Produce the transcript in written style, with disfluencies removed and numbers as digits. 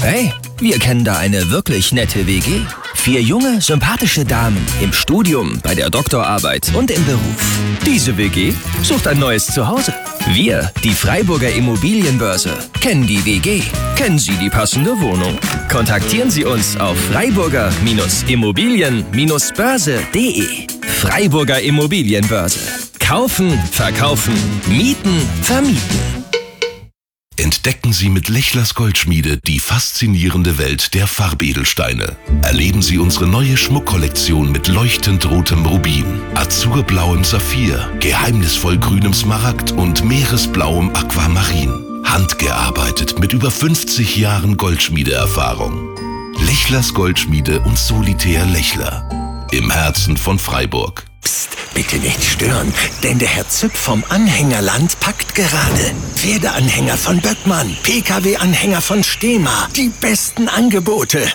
Hey, wir kennen da eine wirklich nette WG. 4 junge, sympathische Damen im Studium, bei der Doktorarbeit und im Beruf. Diese WG sucht ein neues Zuhause. Wir, die Freiburger Immobilienbörse, kennen die WG. Kennen Sie die passende Wohnung? Kontaktieren Sie uns auf freiburger-immobilien-börse.de. Freiburger Immobilienbörse. Kaufen, verkaufen, mieten, vermieten. Entdecken Sie mit Lechlers Goldschmiede die faszinierende Welt der Farbedelsteine. Erleben Sie unsere neue Schmuckkollektion mit leuchtend rotem Rubin, azurblauem Saphir, geheimnisvoll grünem Smaragd und meeresblauem Aquamarin. Handgearbeitet mit über 50 Jahren Goldschmiedeerfahrung. Lechlers Goldschmiede und Solitär Lechler. Im Herzen von Freiburg. Psst, bitte nicht stören, denn der Herr Züpp vom Anhängerland packt gerade. Pferdeanhänger von Böckmann, Pkw-Anhänger von Stehma, die besten Angebote.